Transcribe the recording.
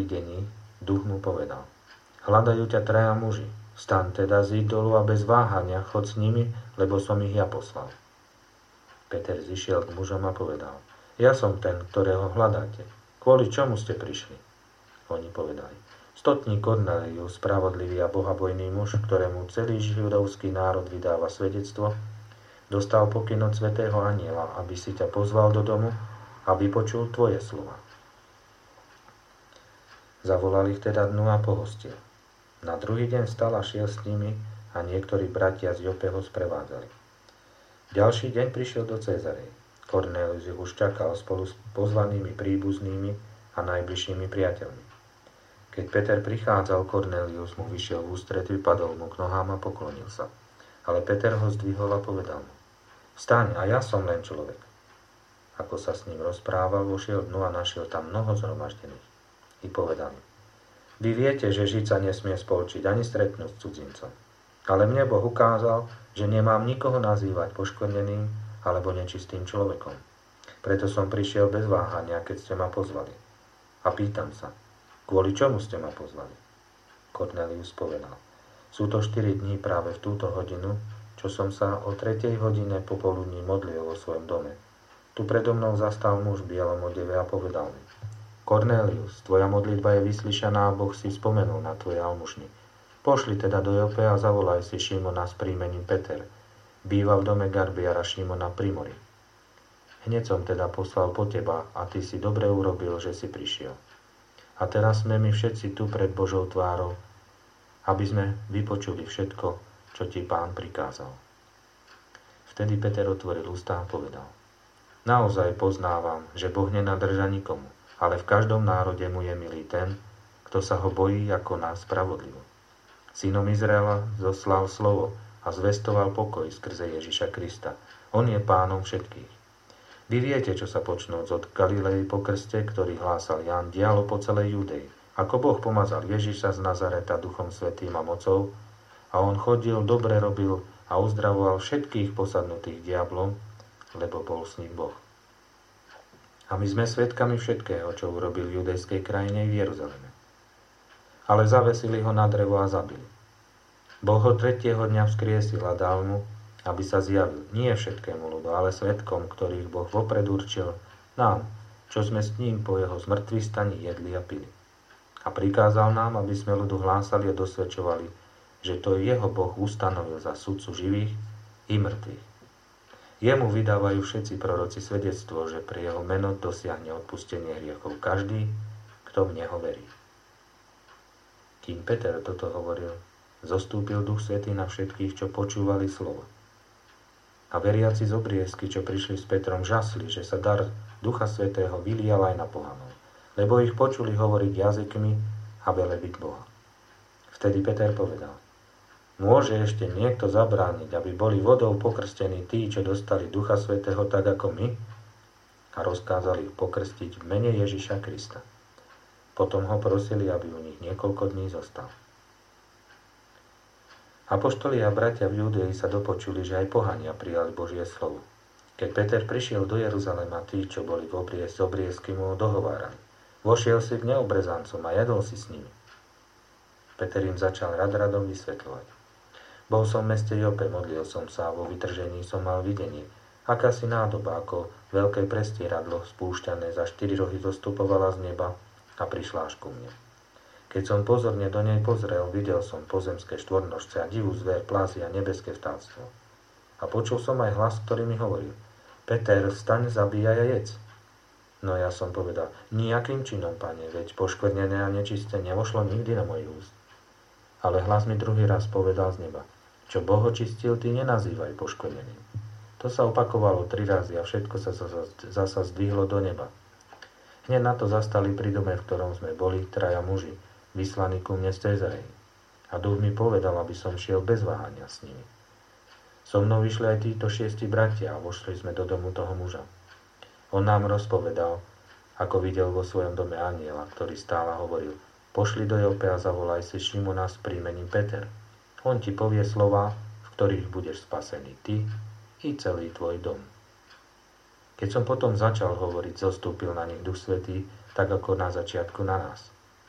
videní, duch mu povedal: Hľadajú ťa 3 muži. Staň teda z dolu a bez váhania chod s nimi, lebo som ich ja poslal. Peter zišiel k mužom a povedal: Ja som ten, ktorého hľadáte. Kvôli čomu ste prišli? Oni povedali: Stotník Kornélius, spravodlivý a bohabojný muž, ktorému celý židovský národ vydáva svedectvo, dostal pokyn od svätého anjela, aby si ťa pozval do domu a vypočul tvoje slova. Zavolal ich teda dnu a pohostil. Na druhý deň vstal a šiel s nimi a niektorí bratia z Jope ho sprevádzali. Ďalší deň prišiel do Cézarey. Kornélius ich už čakal spolu s pozvanými príbuznými a najbližšími priateľmi. Keď Peter prichádzal, Kornélius mu vyšiel v ústrety, padol mu k nohám a poklonil sa. Ale Peter ho zdvihol a povedal mu: Vstaň, a ja som len človek. Ako sa s ním rozprával, vošiel dnu a našiel tam mnoho zhromaždených. I povedal: Vy viete, že žiť sa nesmie spolčiť ani stretnúť s cudzincom. Ale mne Boh ukázal, že nemám nikoho nazývať poškvrneným alebo nečistým človekom. Preto som prišiel bez váhania, keď ste ma pozvali. A pýtam sa: Kvôli čomu ste ma pozvali? Kornélius povedal: Sú to 4 dní práve v túto hodinu, čo som sa o 3. hodine popoludní modlil vo svojom dome. Tu predo mnou zastal muž v bielom odeve a povedal mi: Kornélius, tvoja modlitba je vyslyšaná a Boh si spomenul na tvoje almužny. Pošli teda do Jope a zavolaj si Šimona s príjmením Peter. Býva v dome garbiara Šimona pri mori. Hneď som teda poslal po teba a ty si dobre urobil, že si prišiel. A teraz sme my všetci tu pred Božou tvárou, aby sme vypočuli všetko, čo ti Pán prikázal. Vtedy Peter otvoril ústa a povedal: Naozaj poznávam, že Boh nenadrža nikomu, ale v každom národe mu je milý ten, kto sa ho bojí ako nás spravodlivo. Synom Izraela zoslal slovo a zvestoval pokoj skrze Ježiša Krista. On je pánom všetkých. Vy viete, čo sa počnúc od Galilei po krste, ktorý hlásal Ján, dialo po celej Judei, ako Boh pomazal Ježiša z Nazareta Duchom Svätým a mocou, a on chodil, dobre robil a uzdravoval všetkých posadnutých diablom, lebo bol s ním Boh. A my sme svedkami všetkého, čo urobil v judejskej krajine v Jeruzaleme. Ale zavesili ho na drevo a zabili. Boh ho 3. dňa vzkriesil a dal mu, aby sa zjavil nie všetkému ľudu, ale svedkom, ktorých Boh vopred určil, nám, čo sme s ním po jeho zmŕtvychvstaní jedli a pili. A prikázal nám, aby sme ľudu hlásali a dosvedčovali, že to jeho Boh ustanovil za sudcu živých i mŕtvych. Jemu vydávajú všetci proroci svedectvo, že pre jeho meno dosiahne odpustenie hriechov každý, kto v neho verí. Kým Peter toto hovoril, zostúpil Duch Svätý na všetkých, čo počúvali slovo. A veriaci z obriezky, čo prišli s Petrom, žasli, že sa dar Ducha Svätého vylial aj na pohanov, lebo ich počuli hovoriť jazykmi a velebiť Boha. Vtedy Peter povedal: Môže ešte niekto zabrániť, aby boli vodou pokrstení tí, čo dostali Ducha Svätého tak ako my? A rozkázali ich pokrstiť v mene Ježiša Krista. Potom ho prosili, aby u nich niekoľko dní zostal. Apoštoli a bratia v Judei sa dopočuli, že aj pohania prijali Božie slovo. Keď Peter prišiel do Jeruzalema, tí, čo boli z obriezky, mu dohovárali: Vošiel si k neobrezancom a jedol si s nimi. Peter im začal radom vysvetľovať: Bol som v meste Jope, modlil som sa a vo vytržení som mal videnie. Akási nádoba ako veľké prestieradlo spúšťané za 4 rohy zostupovala z neba a prišla až ku mne. Keď som pozorne do nej pozrel, videl som pozemské štvornožce a divú zver, plázy a nebeské vtáctvo. A počul som aj hlas, ktorý mi hovoril: Peter, vstaň, zabíjaj a jedz. No ja som povedal: Nijakým činom, Pane, veď poškvrnené a nečisté nevošlo nikdy na môj úst. Ale hlas mi druhý raz povedal z neba: Čo Boh očistil, ty nenazývaj poškvrneným. To sa opakovalo 3 razy a všetko sa zasa zdvihlo do neba. Hneď na to zastali pri dome, v ktorom sme boli, 3 muži, vyslaní ku mne z Cézarey. A duch mi povedal, aby som šiel bez váhania s nimi. So mnou vyšli aj títo 6 bratia a vošli sme do domu toho muža. On nám rozpovedal, ako videl vo svojom dome anjela, ktorý stále hovoril: Pošli do Jope a zavolaj si Šimona s príjmením Peter. On ti povie slová, v ktorých budeš spasený ty i celý tvoj dom. Keď som potom začal hovoriť, zostúpil na nich Duch Svätý, tak ako na začiatku na nás.